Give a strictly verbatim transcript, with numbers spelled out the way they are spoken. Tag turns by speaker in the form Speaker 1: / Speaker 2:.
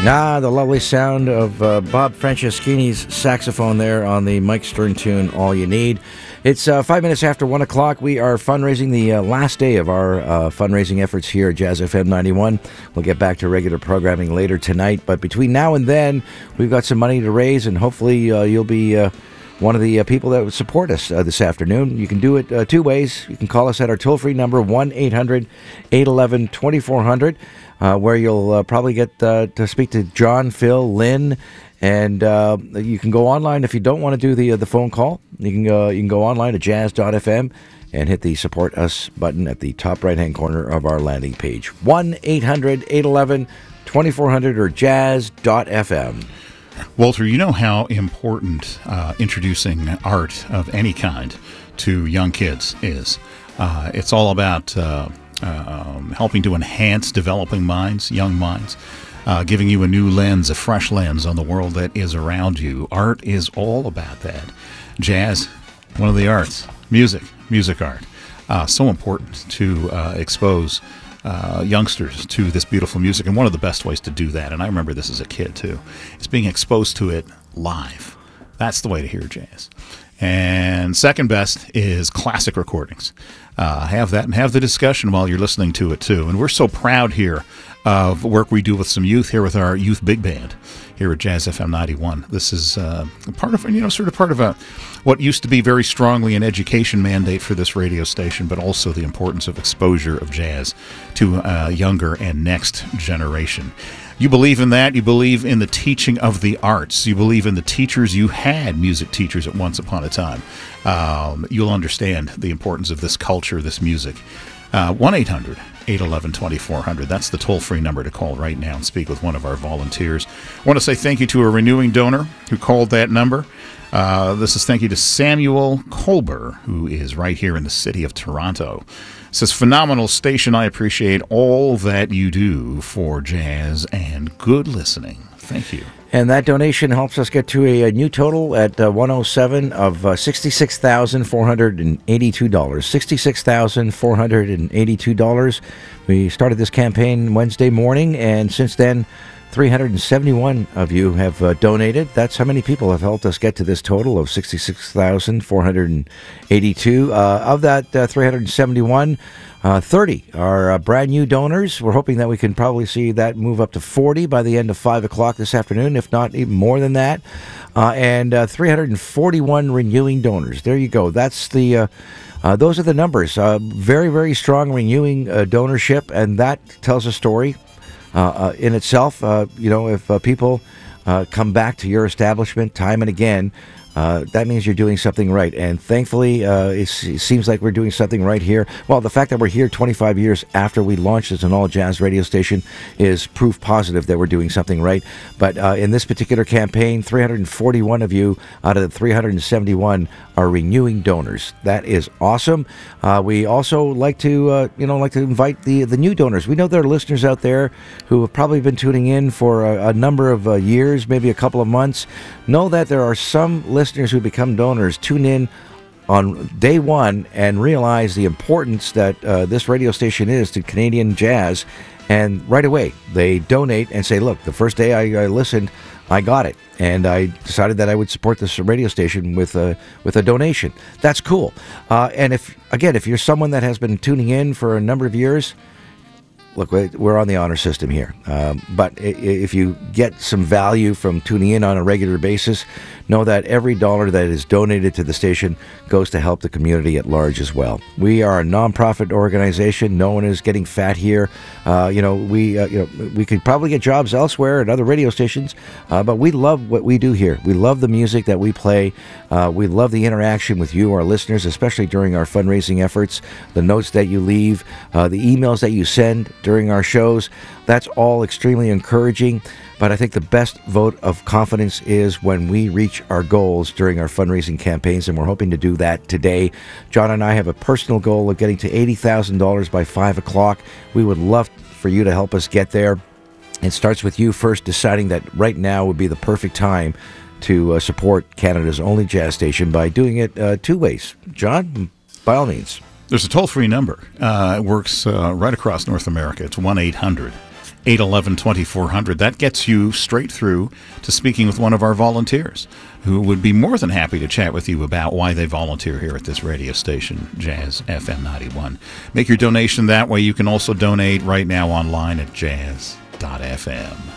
Speaker 1: Ah, the lovely sound of uh, Bob Franceschini's saxophone there on the Mike Stern tune, All You Need. It's uh, five minutes after one o'clock. We are fundraising the uh, last day of our uh, fundraising efforts here at Jazz F M ninety-one. We'll get back to regular programming later tonight, but between now and then, we've got some money to raise, and hopefully uh, you'll be uh, one of the uh, people that would support us uh, this afternoon. You can do it uh, two ways. You can call us at our toll-free number, one eight hundred eight one one twenty-four hundred. Uh, where you'll uh, probably get uh, to speak to John, Phil, Lynn, and uh, you can go online if you don't want to do the uh, the phone call. You can uh, you can go online to jazz dot f m and hit the Support Us button at the top right-hand corner of our landing page. one eight hundred eight one one twenty-four hundred or jazz dot f m.
Speaker 2: Walter, you know how important uh, introducing art of any kind to young kids is. Uh, it's all about... Uh, Um, helping to enhance developing minds, young minds, uh, giving you a new lens, a fresh lens on the world that is around you. Art is all about that. Jazz, one of the arts. Music, music art. Uh, so important to uh, expose uh, youngsters to this beautiful music, and one of the best ways to do that, and I remember this as a kid too, is being exposed to it live. That's the way to hear jazz. And second best is classic recordings. Uh, have that and have the discussion while you're listening to it too. And we're so proud here of work we do with some youth here with our youth big band here at Jazz F M ninety-one. This is uh, part of, you know, sort of part of a what used to be very strongly an education mandate for this radio station, but also the importance of exposure of jazz to a younger and next generation. You believe in that. You believe in the teaching of the arts. You believe in the teachers. You had music teachers at once upon a time. Um, you'll understand the importance of this culture, this music. Uh, one eight hundred eight one one twenty-four hundred. That's the toll-free number to call right now and speak with one of our volunteers. I want to say thank you to a renewing donor who called that number. Uh, this is thank you to Samuel Colber, who is right here in the city of Toronto. It says, phenomenal station. I appreciate all that you do for jazz and good listening. Thank you.
Speaker 1: And that donation helps us get to a, a new total at uh, one oh seven of uh, sixty-six thousand four hundred eighty-two dollars. sixty-six thousand four hundred eighty-two dollars. We started this campaign Wednesday morning, and since then, three hundred seventy-one of you have uh, donated. That's how many people have helped us get to this total of sixty-six thousand four hundred eighty-two. Uh, of that uh, three hundred seventy-one, uh, thirty are uh, brand new donors. We're hoping that we can probably see that move up to forty by the end of five o'clock this afternoon, if not even more than that. Uh, and uh, three hundred forty-one renewing donors. There you go. That's the... Uh, Uh, those are the numbers. Uh, very, very strong renewing uh, donorship, and that tells a story uh, uh, in itself. Uh, you know, if uh, people uh, come back to your establishment time and again, uh, that means you're doing something right. And thankfully, uh, it's, it seems like we're doing something right here. Well, the fact that we're here twenty-five years after we launched as an all-jazz radio station is proof positive that we're doing something right. But uh, in this particular campaign, three hundred forty-one of you out of the three hundred seventy-one are renewing donors. That is awesome. Uh, we also like to, uh, you know, like to invite the the new donors. We know there are listeners out there who have probably been tuning in for a, a number of uh, years, maybe a couple of months. Know that there are some listeners who become donors, tune in on day one and realize the importance that uh, this radio station is to Canadian jazz. And right away, they donate and say, look, the first day I, I listened, I got it. And I decided that I would support this radio station with a, with a donation. That's cool. Uh, and if, again, if you're someone that has been tuning in for a number of years, look, we're on the honor system here. Um, but if you get some value from tuning in on a regular basis, know that every dollar that is donated to the station goes to help the community at large as well. We are a nonprofit organization. No one is getting fat here. Uh, you know, we uh, you know we could probably get jobs elsewhere at other radio stations, uh, but we love what we do here. We love the music that we play. Uh, we love the interaction with you, our listeners, especially during our fundraising efforts. The notes that you leave, uh, the emails that you send during our shows. That's all extremely encouraging. But I think the best vote of confidence is when we reach our goals during our fundraising campaigns, and we're hoping to do that today. John and I have a personal goal of getting to eighty thousand dollars by five o'clock. We would love for you to help us get there. It starts with you first deciding that right now would be the perfect time to uh, support Canada's only jazz station by doing it uh, two ways. John, by all means.
Speaker 2: There's a toll-free number. Uh, it works uh, right across North America. It's one eight hundred eight one one, two four zero zero. That gets you straight through to speaking with one of our volunteers who would be more than happy to chat with you about why they volunteer here at this radio station, Jazz F M ninety-one. Make your donation that way. You can also donate right now online at jazz dot f m.